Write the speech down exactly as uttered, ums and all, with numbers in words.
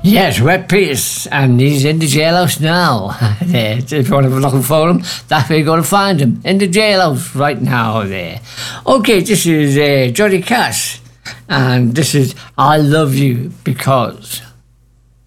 Yes, Red Peters, and he's in the jailhouse now. There, if you want to look for him, that's where you're going to find him, in the jailhouse right now there. Okay, this is uh, Johnny Cash, and this is I Love You Because...